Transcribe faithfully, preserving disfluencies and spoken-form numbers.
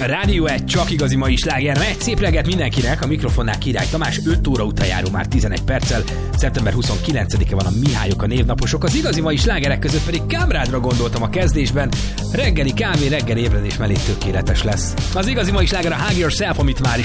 Rádió egy csak igazi mai sláger. Egy szép reggelt mindenkinek, a mikrofonnál Király Tamás, öt óra után járó már tizenegy perccel. szeptember huszonkilencedike van, a Mihályok, a névnaposok. Az igazi mai slágerek között pedig Kámrádra gondoltam a kezdésben. Reggeli kávé, reggeli ébredés mellé tökéletes lesz. Az igazi mai sláger a Hug Yourself, amit már is